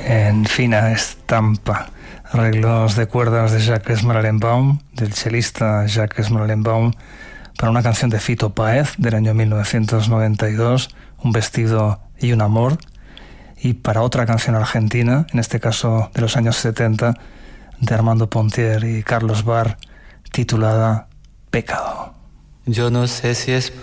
en fina estampa. Arreglos de cuerdas de Jacques Morellenbaum, del chelista Jacques Morellenbaum, para una canción de Fito Páez del año 1992, Un vestido y un amor, y para otra canción argentina, en este caso de los años 70, de Armando Pontier y Carlos Barr, titulada Pecado. Yo no sé si es